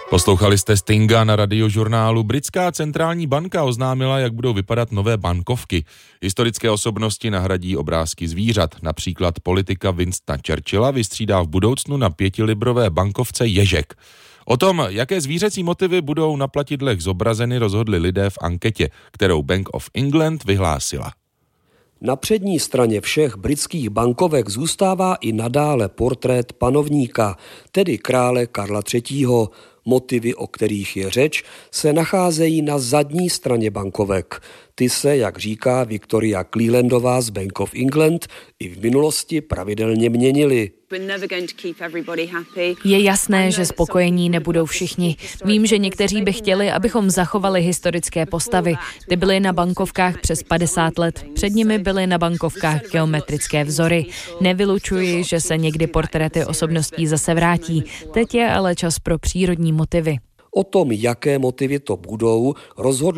Poslouchali jste Stinga na Radiožurnálu. Britská centrální banka oznámila, jak budou vypadat nové bankovky. Historické osobnosti nahradí obrázky zvířat. Například politika Winstona Churchilla vystřídá v budoucnu na 5librové bankovce ježek. O tom, jaké zvířecí motivy budou na platidlech zobrazeny, rozhodli lidé v anketě, kterou Bank of England vyhlásila. Na přední straně všech britských bankovek zůstává i nadále portrét panovníka, tedy krále Karla III. Motivy, o kterých je řeč, se nacházejí na zadní straně bankovek. Ty se, jak říká Victoria Clelandová z Bank of England, i v minulosti pravidelně měnily. Je jasné, že spokojení nebudou všichni. Vím, že někteří by chtěli, abychom zachovali historické postavy. Ty byly na bankovkách přes 50 let. Před nimi byly na bankovkách geometrické vzory. Nevylučuji, že se někdy portréty osobností zase vrátí. Teď je ale čas pro přírodní motivy. O tom, jaké motivy to budou, rozhodl